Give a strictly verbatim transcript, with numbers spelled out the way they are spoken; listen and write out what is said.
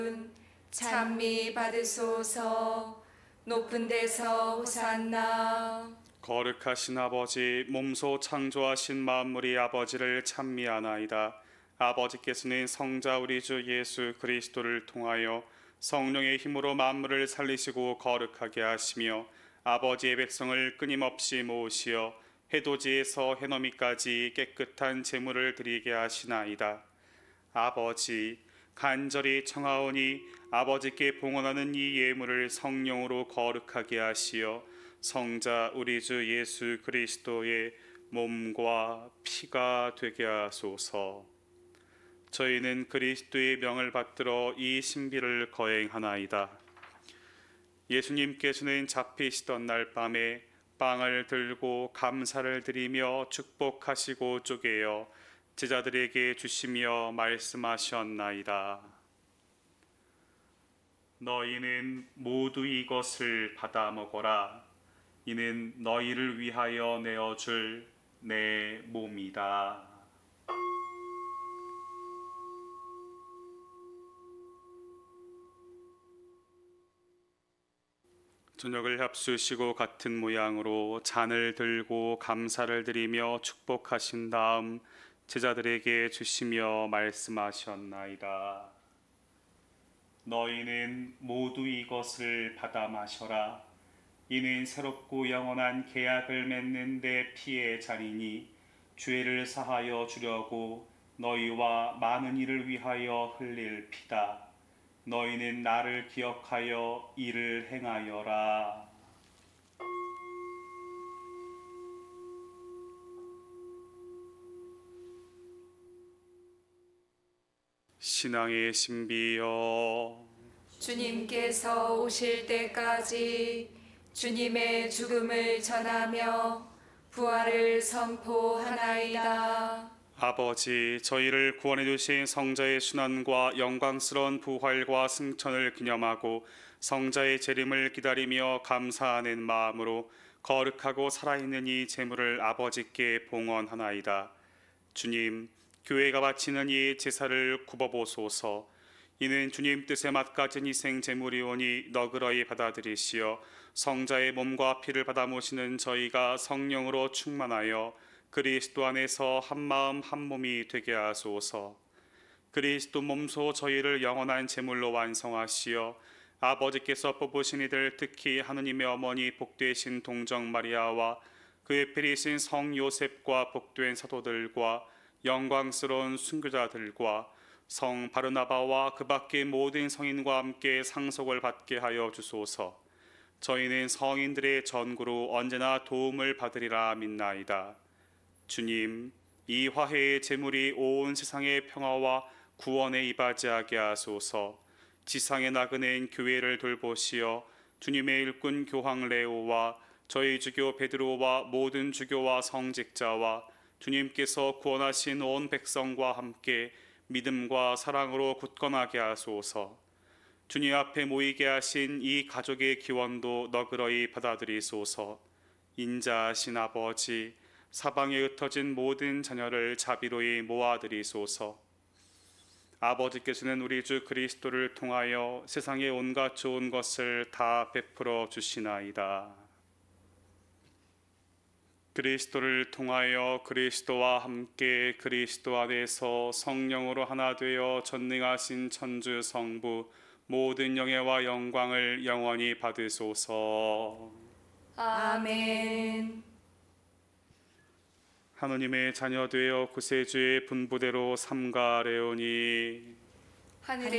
찬미 받으소서. 높은 데서 호산나. 거룩하신 아버지, 몸소 창조하신 만물이 아버지를 찬미하나이다. 아버지께서는 성자 우리 주 예수 그리스도를 통하여 성령의 힘으로 만물을 살리시고 거룩하게 하시며 아버지의 백성을 끊임없이 모으시어 해돋이에서 해넘이까지 깨끗한 제물을 드리게 하시나이다. 아버지, 간절히 청하오니 아버지께 봉헌하는 이 예물을 성령으로 거룩하게 하시어 성자 우리 주 예수 그리스도의 몸과 피가 되게 하소서. 저희는 그리스도의 명을 받들어 이 신비를 거행하나이다. 예수님께서는 잡히시던 날 밤에 빵을 들고 감사를 드리며 축복하시고 쪼개어 제자들에게 주시며 말씀하셨나이다. 너희는 모두 이것을 받아 먹어라. 이는 너희를 위하여 내어줄 내 몸이다. 저녁을 합수시고 같은 모양으로 잔을 들고 감사를 드리며 축복하신 다음 제자들에게 주시며 말씀하셨나이다. 너희는 모두 이것을 받아 마셔라. 이는 새롭고 영원한 계약을 맺는 내 피의 잔이니 죄를 사하여 주려고 너희와 많은 이를 위하여 흘릴 피다. 너희는 나를 기억하여 이를 행하여라. 신앙의 신비여, 주님께서 오실 때까지 주님의 죽음을 전하며 부활을 선포하나이다. 아버지, 저희를 구원해 주신 성자의 순환과 영광스러운 부활과 승천을 기념하고 성자의 재림을 기다리며 감사하는 마음으로 거룩하고 살아있는 이 제물을 아버지께 봉헌하나이다. 주님, 교회가 바치는 이 제사를 굽어보소서. 이는 주님 뜻에 맞가진 희생 제물이오니 너그러이 받아들이시어 성자의 몸과 피를 받아 모시는 저희가 성령으로 충만하여 그리스도 안에서 한마음 한몸이 되게 하소서. 그리스도 몸소 저희를 영원한 제물로 완성하시어 아버지께서 뽑으신 이들, 특히 하느님의 어머니 복되신 동정 마리아와 그의 필이신 성 요셉과 복된 사도들과 영광스러운 순교자들과 성 바르나바와 그 밖의 모든 성인과 함께 상속을 받게 하여 주소서. 저희는 성인들의 전구로 언제나 도움을 받으리라 믿나이다. 주님, 이 화해의 제물이 온 세상의 평화와 구원에 이바지하게 하소서. 지상에 나그네인 교회를 돌보시어 주님의 일꾼 교황 레오와 저희 주교 베드로와 모든 주교와 성직자와 주님께서 구원하신 온 백성과 함께 믿음과 사랑으로 굳건하게 하소서. 주님 앞에 모이게 하신 이 가족의 기원도 너그러이 받아들이소서. 인자하신 아버지, 사방에 흩어진 모든 자녀를 자비로이 모아드리소서. 아버지께서는 우리 주 그리스도를 통하여 세상의 온갖 좋은 것을 다 베풀어 주시나이다. 그리스도를 통하여 그리스도와 함께 그리스도 안에서 성령으로 하나 되어 전능하신 천주 성부 모든 영예와 영광을 영원히 받으소서. 아멘. 하느님의 자녀 되어 구세주의 분부대로 삼가래오니 하늘에